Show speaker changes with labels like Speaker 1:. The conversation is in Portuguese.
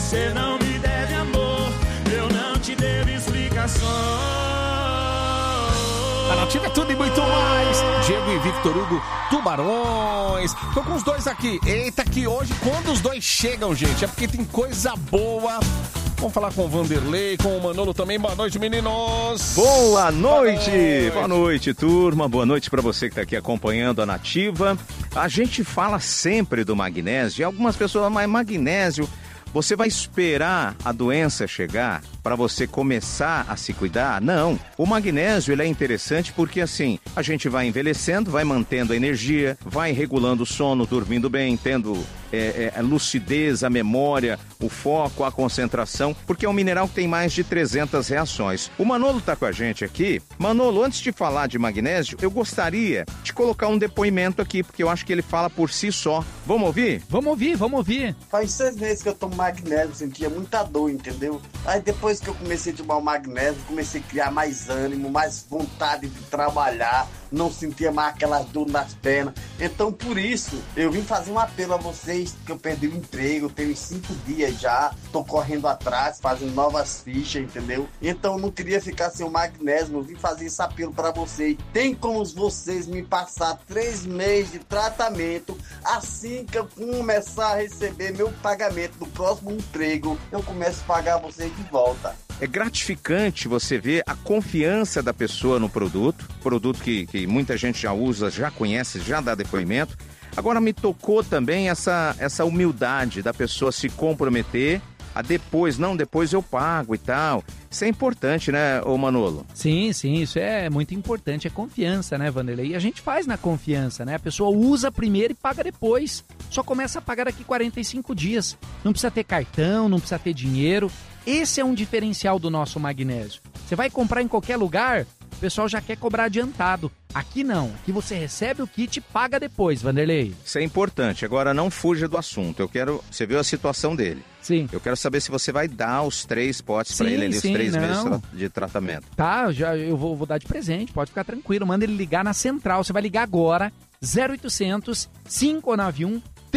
Speaker 1: Você não me deve amor, eu não te devo explicações.
Speaker 2: A Nativa é tudo e muito mais. Diego e Victor Hugo, Tubarões. Tô com os dois aqui. Eita, que hoje, quando os dois chegam, gente, é porque tem coisa boa. Vamos falar com o Vanderlei, com o Manolo também. Boa noite, meninos.
Speaker 3: Boa noite. Boa noite, turma. Boa noite para você que está aqui acompanhando a Nativa. A gente fala sempre do magnésio. E algumas pessoas, mas magnésio, você vai esperar a doença chegar para você começar a se cuidar? Não. O magnésio, ele é interessante porque, assim, a gente vai envelhecendo, vai mantendo a energia, vai regulando o sono, dormindo bem, tendo a lucidez, a memória, o foco, a concentração, porque é um mineral que tem mais de 300 reações. O Manolo tá com a gente aqui. Manolo, antes de falar de magnésio, eu gostaria de colocar um depoimento aqui, porque eu acho que ele fala por si só. Vamos ouvir?
Speaker 4: Vamos ouvir.
Speaker 5: Faz 6 meses que eu tomo magnésio, sentia muita dor, entendeu? Aí depois que eu comecei a tomar o magnésio, comecei a criar mais ânimo, mais vontade de trabalhar, não sentia mais aquelas dores nas pernas. Então, por isso, eu vim fazer um apelo a vocês, que eu perdi o emprego, tenho 5 dias já, tô correndo atrás, fazendo novas fichas, entendeu? Então, eu não queria ficar sem o magnésio, eu vim fazer esse apelo para vocês. Tem como vocês me passar 3 meses de tratamento, assim que eu começar a receber meu pagamento do próximo emprego, eu começo a pagar vocês de volta.
Speaker 3: É gratificante você ver a confiança da pessoa no produto que muita gente já usa, já conhece, já dá depoimento. Agora me tocou também essa humildade da pessoa se comprometer a depois eu pago e tal. Isso é importante, né, ô Manolo?
Speaker 4: Sim, isso é muito importante, é confiança, né, Vanderlei? E a gente faz na confiança, né? A pessoa usa primeiro e paga depois. Só começa a pagar daqui 45 dias. Não precisa ter cartão, não precisa ter dinheiro. Esse é um diferencial do nosso magnésio. Você vai comprar em qualquer lugar, o pessoal já quer cobrar adiantado. Aqui não, aqui você recebe o kit e paga depois, Vanderlei.
Speaker 3: Isso é importante, agora não fuja do assunto. Você viu a situação dele.
Speaker 4: Sim.
Speaker 3: Eu quero saber se você vai dar os 3 potes para ele ali, os 3 meses de tratamento.
Speaker 4: Tá, eu vou dar de presente, pode ficar tranquilo. Manda ele ligar na central, você vai ligar agora, 0800 591